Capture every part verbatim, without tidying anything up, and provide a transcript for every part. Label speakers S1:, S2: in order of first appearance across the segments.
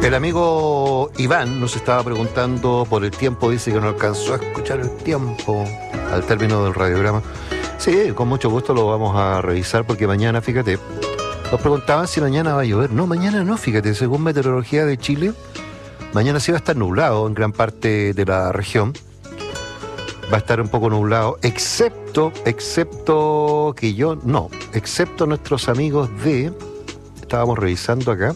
S1: El amigo Iván nos estaba preguntando por el tiempo, dice que no alcanzó a escuchar el tiempo al término del radiograma. Sí, con mucho gusto lo vamos a revisar porque mañana, fíjate, nos preguntaban si mañana va a llover. No, mañana no, fíjate, según Meteorología de Chile, mañana sí va a estar nublado en gran parte de la región. Va a estar un poco nublado, excepto, excepto que yo, no, excepto nuestros amigos de, estábamos revisando acá.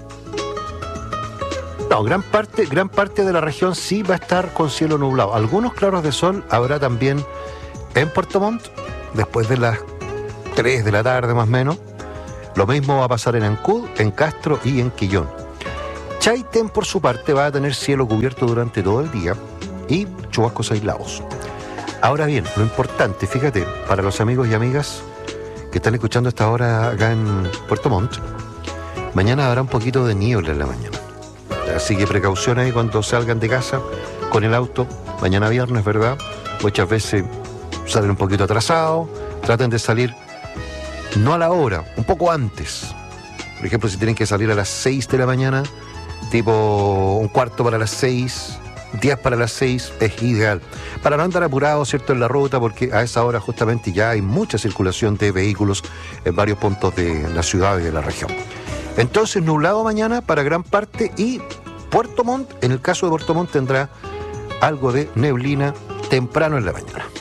S1: No, gran parte, gran parte de la región sí va a estar con cielo nublado. Algunos claros de sol habrá también en Puerto Montt, después de las tres de la tarde más o menos. Lo mismo va a pasar en Ancud, en Castro y en Quillón. Chaitén, por su parte, va a tener cielo cubierto durante todo el día y chubascos aislados. Ahora bien, lo importante, fíjate, para los amigos y amigas que están escuchando a esta hora acá en Puerto Montt, mañana habrá un poquito de niebla en la mañana. Así que precaución ahí cuando salgan de casa con el auto, mañana viernes, ¿verdad? Muchas veces salen un poquito atrasados, traten de salir no a la hora, un poco antes. Por ejemplo, si tienen que salir a las seis de la mañana, tipo un cuarto para las seis, diez para las seis, es ideal. Para no andar apurados, ¿cierto?, en la ruta, porque a esa hora justamente ya hay mucha circulación de vehículos en varios puntos de la ciudad y de la región. Entonces, nublado mañana para gran parte y Puerto Montt, en el caso de Puerto Montt, tendrá algo de neblina temprano en la mañana.